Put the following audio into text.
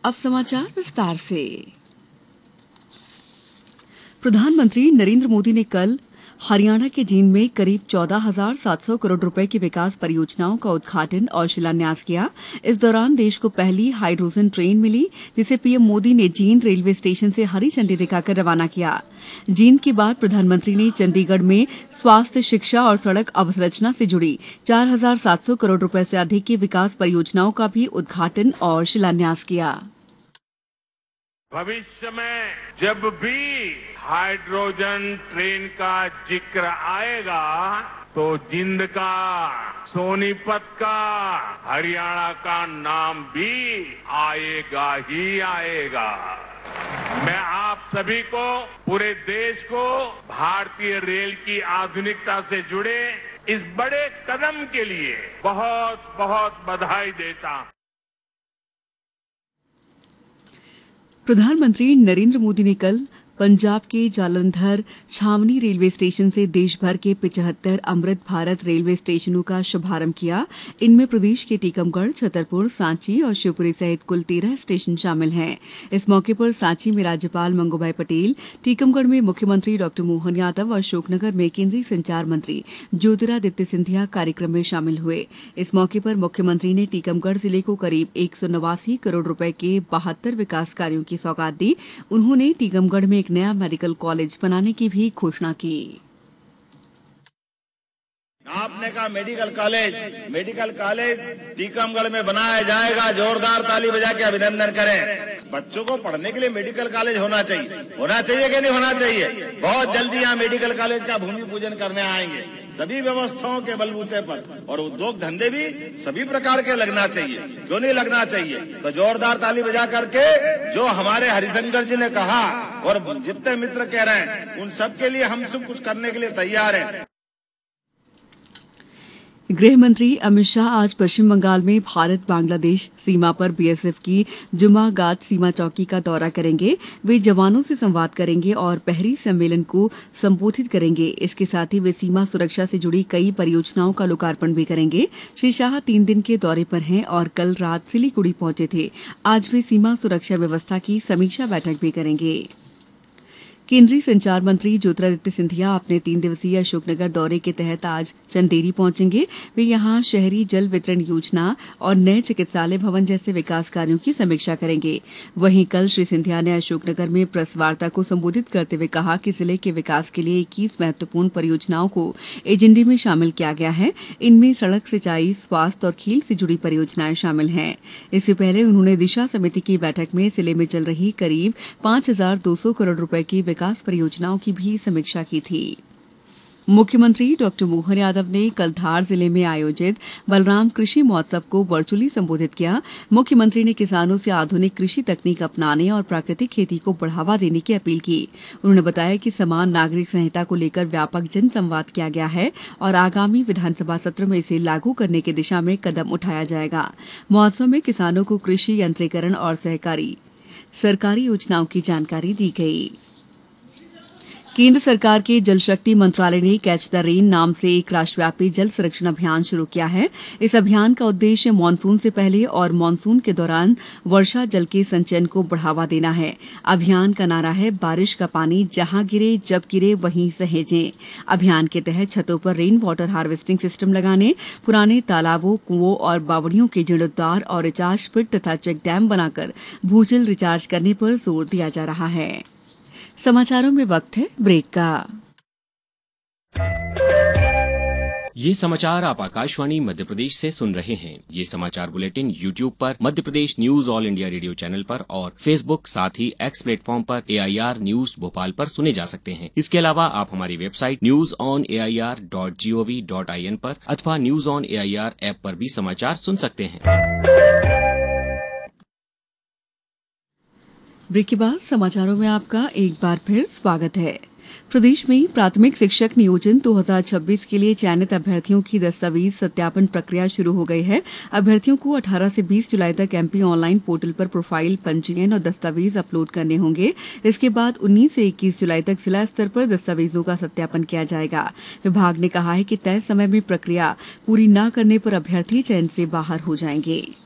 अब समाचार विस्तार से। प्रधानमंत्री नरेंद्र मोदी ने कल हरियाणा के जींद में करीब 14,700 करोड़ रुपए की विकास परियोजनाओं का उद्घाटन और शिलान्यास किया। इस दौरान देश को पहली हाइड्रोजन ट्रेन मिली, जिसे पीएम मोदी ने जींद रेलवे स्टेशन से हरी झंडी दिखाकर रवाना किया। जींद के बाद प्रधानमंत्री ने चंडीगढ़ में स्वास्थ्य, शिक्षा और सड़क अवसंरचना से जुड़ी 4,700 करोड़ रुपए से अधिक की विकास परियोजनाओं का भी उद्घाटन और शिलान्यास किया। भविष्य में जब भी हाइड्रोजन ट्रेन का जिक्र आएगा तो जींद का, सोनीपत का, हरियाणा का नाम भी आएगा ही आएगा। मैं आप सभी को, पूरे देश को भारतीय रेल की आधुनिकता से जुड़े इस बड़े कदम के लिए बहुत बहुत बधाई देता हूं। प्रधानमंत्री नरेंद्र मोदी ने कल पंजाब के जालंधर छावनी रेलवे स्टेशन से देश भर के 75 अमृत भारत रेलवे स्टेशनों का शुभारंभ किया। इनमें प्रदेश के टीकमगढ़, छतरपुर, सांची और शिवपुरी सहित कुल 13 स्टेशन शामिल हैं। इस मौके पर सांची में राज्यपाल मंगूभाई पटेल, टीकमगढ़ में मुख्यमंत्री डॉ मोहन यादव और अशोकनगर में केंद्रीय संचार मंत्री ज्योतिरादित्य सिंधिया कार्यक्रम में शामिल हुए। इस मौके पर मुख्यमंत्री ने टीकमगढ़ जिले को करीब 189 करोड़ रुपए के 72 विकास कार्यों की सौगात दी। उन्होंने टीकमगढ़ में एक नया मेडिकल कॉलेज बनाने की भी घोषणा की। आपने कहा मेडिकल कॉलेज टीकमगढ़ में बनाया जाएगा। जोरदार ताली बजा के अभिनंदन करें। बच्चों को पढ़ने के लिए मेडिकल कॉलेज होना चाहिए कि नहीं होना चाहिए? बहुत जल्दी यहाँ मेडिकल कॉलेज का भूमि पूजन करने आएंगे। सभी व्यवस्थाओं के बलबूते पर और उद्योग धंधे भी सभी प्रकार के लगना चाहिए। क्यों नहीं लगना चाहिए? तो जोरदार ताली बजा करके जो हमारे हरिशंकर जी ने कहा और जितने मित्र कह रहे हैं उन सब के लिए हम सब कुछ करने के लिए तैयार हैं। गृह मंत्री अमित शाह आज पश्चिम बंगाल में भारत बांग्लादेश सीमा पर बीएसएफ की जुमागात सीमा चौकी का दौरा करेंगे। वे जवानों से संवाद करेंगे और पहरी सम्मेलन को संबोधित करेंगे। इसके साथ ही वे सीमा सुरक्षा से जुड़ी कई परियोजनाओं का लोकार्पण भी करेंगे। श्री शाह 3 दिन के दौरे पर हैं और कल रात सिलीगुड़ी पहुंचे थे। आज वे सीमा सुरक्षा व्यवस्था की समीक्षा बैठक भी करेंगे। केंद्रीय संचार मंत्री ज्योतिरादित्य सिंधिया अपने 3 दिवसीय अशोकनगर दौरे के तहत आज चंदेरी पहुंचेंगे। वे यहां शहरी जल वितरण योजना और नए चिकित्सालय भवन जैसे विकास कार्यों की समीक्षा करेंगे। वहीं कल श्री सिंधिया ने अशोकनगर में प्रेस वार्ता को संबोधित करते हुए कहा कि जिले के विकास के लिए 21 महत्वपूर्ण परियोजनाओं को एजेंडे में शामिल किया गया है। इनमें सड़क, सिंचाई, स्वास्थ्य और खेल से जुड़ी परियोजनाएं शामिल हैं। इससे पहले उन्होंने दिशा समिति की बैठक में जिले में चल रही करीब 5,200 करोड़ रुपए की विकास परियोजनाओं की भी समीक्षा की थी। मुख्यमंत्री डॉ मोहन यादव ने कल धार जिले में आयोजित बलराम कृषि महोत्सव को वर्चुअली संबोधित किया। मुख्यमंत्री ने किसानों से आधुनिक कृषि तकनीक अपनाने और प्राकृतिक खेती को बढ़ावा देने की अपील की। उन्होंने बताया कि समान नागरिक संहिता को लेकर व्यापक जन संवाद किया गया है और आगामी विधानसभा सत्र में इसे लागू करने की दिशा में कदम उठाया जाएगा। महोत्सव में किसानों को कृषि यंत्रीकरण और सहकारी सरकारी योजनाओं की जानकारी दी गई। केंद्र सरकार के जल शक्ति मंत्रालय ने कैच द रेन नाम से एक राष्ट्रव्यापी जल संरक्षण अभियान शुरू किया है। इस अभियान का उद्देश्य मानसून से पहले और मानसून के दौरान वर्षा जल के संचयन को बढ़ावा देना है। अभियान का नारा है, बारिश का पानी जहां गिरे जब गिरे वहीं सहेजें। अभियान के तहत छतों पर रेन वाटर हार्वेस्टिंग सिस्टम लगाने, पुराने तालाबों, कुओं और बावड़ियों के जीर्णोद्धार और रिचार्ज पिट तथा चेक डैम बनाकर भूजल रिचार्ज करने पर जोर दिया जा रहा है। समाचारों में वक्त है ब्रेक का। ये समाचार आप आकाशवाणी मध्य प्रदेश से सुन रहे हैं। ये समाचार बुलेटिन YouTube पर Madhya Pradesh news all India radio channel पर और Facebook साथ ही X प्लेटफॉर्म पर AIR न्यूज भोपाल पर सुने जा सकते हैं। इसके अलावा आप हमारी वेबसाइट newsonair.gov.in पर अथवा न्यूज ऑन AIR ऐप पर भी समाचार सुन सकते हैं। ब्रेक के बाद समाचारों में आपका एक बार फिर स्वागत है। प्रदेश में प्राथमिक शिक्षक नियोजन 2026 के लिए चयनित अभ्यर्थियों की दस्तावेज सत्यापन प्रक्रिया शुरू हो गई है। अभ्यर्थियों को 18 से 20 जुलाई तक एमपी ऑनलाइन पोर्टल पर प्रोफाइल, पंजीयन और दस्तावेज अपलोड करने होंगे। इसके बाद 19 से 21 जुलाई तक जिला स्तर पर दस्तावेजों का सत्यापन किया जाएगा। विभाग ने कहा है कि तय समय में प्रक्रिया पूरी न करने पर अभ्यर्थी चयन से बाहर हो जाएंगे।